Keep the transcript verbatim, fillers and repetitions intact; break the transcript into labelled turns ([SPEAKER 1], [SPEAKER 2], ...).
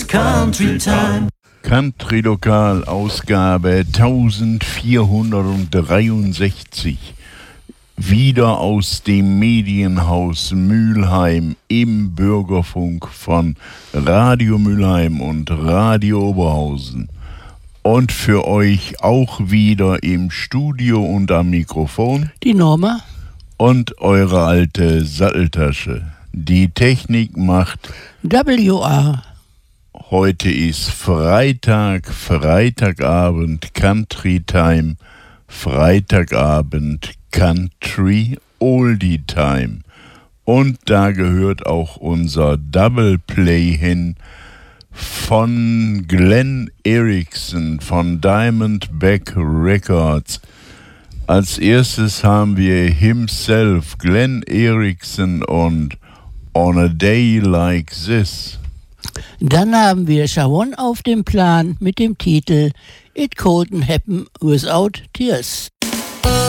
[SPEAKER 1] Country Time.
[SPEAKER 2] Country Lokal, Ausgabe vierzehnhundertdreiundsechzig. Wieder aus dem Medienhaus Mülheim im Bürgerfunk von Radio Mülheim und Radio Oberhausen. Und für euch auch wieder im Studio und am Mikrofon
[SPEAKER 3] die Norma
[SPEAKER 2] und eure alte Satteltasche. Die Technik macht
[SPEAKER 3] W A.
[SPEAKER 2] Heute ist Freitag, Freitagabend Country Time, Freitagabend Country Oldie Time. Und da gehört auch unser Double Play hin von Glenn Erickson von Diamondback Records. Als erstes haben wir himself, Glenn Erickson und On a Day Like This.
[SPEAKER 3] Dann haben wir Sharon auf dem Plan mit dem Titel It Couldn't Happen Without Tears.